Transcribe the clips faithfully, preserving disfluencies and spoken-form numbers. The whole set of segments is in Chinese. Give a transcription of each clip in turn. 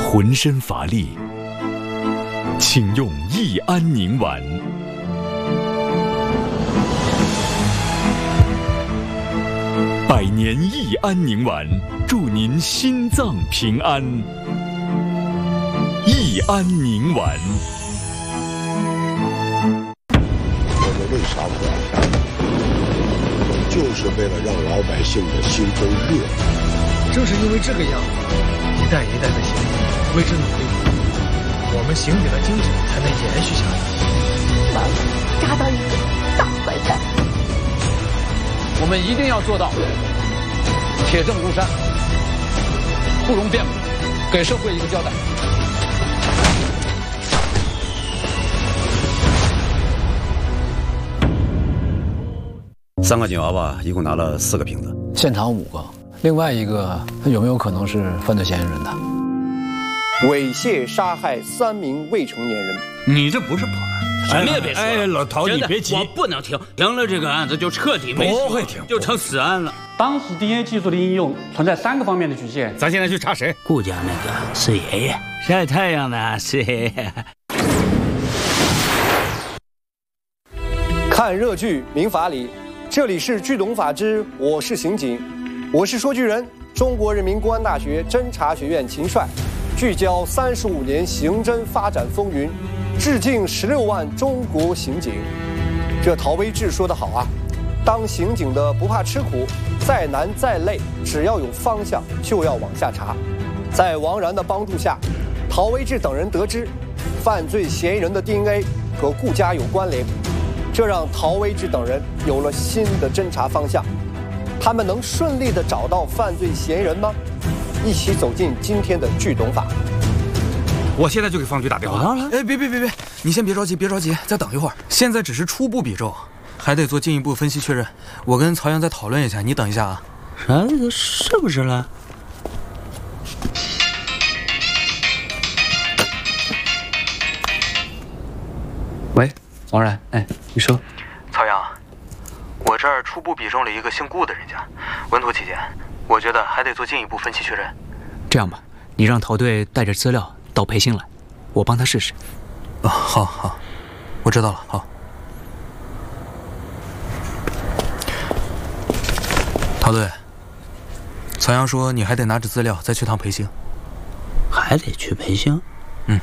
浑身乏力，请用益安宁丸。百年益安宁丸，祝您心脏平安。益安宁丸。 我们为啥不爱干？就是为了让老百姓的心中热。 正是因为这个样子，一代一代的刑警为之努力，我们刑警的精神才能延续下来。 完了，抓到一个大坏蛋。 我们一定要做到铁证如山，不容辩驳，给社会一个交代。 三个警娃娃一共拿了四个瓶子， 现场五个，另外一个有没有可能是犯罪嫌疑人的？ 猥亵杀害三名未成年人， 你这不是破案？什么也别说。 哎，老陶，你别急， 我不能停，停了这个案子就彻底没不会停， 就成死案了。 当时 D N A 技术的应用存在三个方面的局限， 咱现在去查谁？ 顾家那个是爷爷，晒太阳的是爷爷。 看热剧《民法里》，这里是剧懂法之我是刑警，我是说剧人，中国人民公安大学侦查学院秦帅，聚焦三十五年刑侦发展风云，致敬十六万中国刑警。这陶威志说得好啊，当刑警的不怕吃苦，再难再累，只要有方向就要往下查。在王然的帮助下，陶威志等人得知犯罪嫌疑人的 D N A 和顾家有关联，这让陶威志等人有了新的侦查方向。他们能顺利地找到犯罪嫌疑人吗？一起走进今天的剧懂法。 我现在就给方局打电话。 哎，别别别别，你先别着急，别着急，再等一会儿。现在只是初步比照，还得做进一步分析确认。我跟曹阳再讨论一下，你等一下啊。 啥？是不是了？ 喂，王然，哎，你说。 曹阳，我这儿初步比中了一个姓顾的人家，稳妥起见，我觉得还得做进一步分析确认。 这样吧，你让陶队带着资料到培兴来，我帮他试试。 哦，好好，我知道了。好，陶队，曹阳说你还得拿着资料再去趟培兴。 还得去培兴？ 嗯。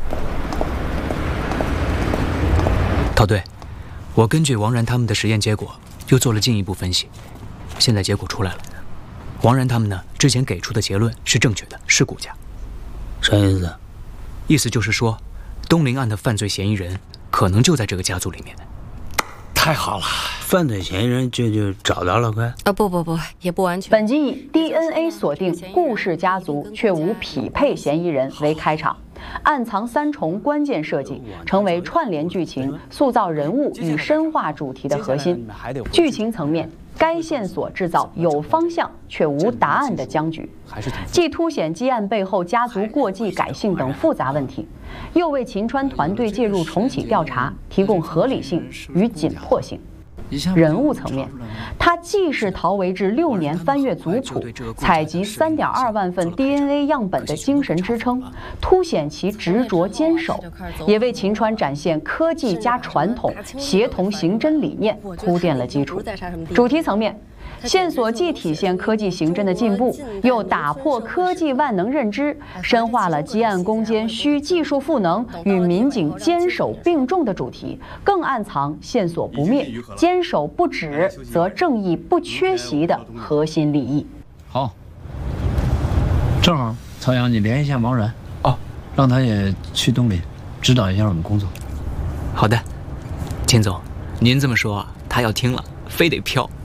陶队，我根据王然他们的实验结果又做了进一步分析，现在结果出来了。王然他们呢，之前给出的结论是正确的，是顾家。 啥意思？ 意思就是说，东陵案的犯罪嫌疑人可能就在这个家族里面。 太好了， 犯罪嫌疑人就就找到了，快！ 啊，不不不，也不完全。 本集以 D N A 锁定顾氏家族却无匹配嫌疑人为开场，暗藏三重关键设计，成为串联剧情、塑造人物与深化主题的核心。剧情层面，该线索制造有方向却无答案的僵局，既凸显积案背后家族过继改姓等复杂问题，又为秦川团队介入重启调查提供合理性与紧迫性。人物层面，他既是陶维志六年翻阅族谱、采集三点二万份 D N A 样本的精神支撑，凸显其执着坚守，也为秦川展现科技加传统协同刑侦理念铺垫了基础。主题层面，线索既体现科技刑侦的进步，又打破科技万能认知，深化了积案攻坚需技术赋能与民警坚守并重的主题，更暗藏线索不灭、坚守不止则正义不缺席的核心利益。 好，正好曹阳，你联系一下王然哦，让他也去东林指导一下我们工作。 好的，秦总，您这么说，他要听了，非得飘。